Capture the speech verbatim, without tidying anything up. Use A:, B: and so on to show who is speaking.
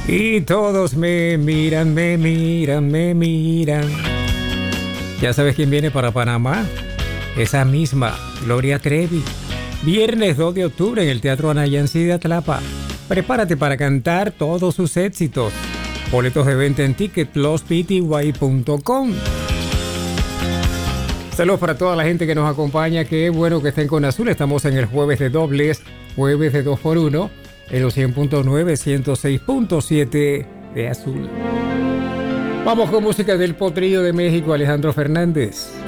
A: Y todos me miran, me miran, me miran. ¿Ya sabes quién viene para Panamá? Esa misma, Gloria Trevi. Viernes dos de octubre en el Teatro Anayansi de Atlapa. Prepárate para cantar todos sus éxitos. Boletos de venta en ticket plus p t y punto com. Saludos para toda la gente que nos acompaña. Qué bueno que estén con Azul. Estamos en el jueves de dobles, jueves de dos por uno, en los cien punto nueve, ciento seis punto siete de Azul. Vamos con música del Potrillo de México, Alejandro Fernández.